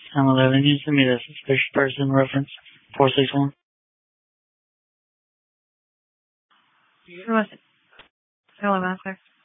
1011, you send me the suspicious person reference 461. Who was it? Hello, Master.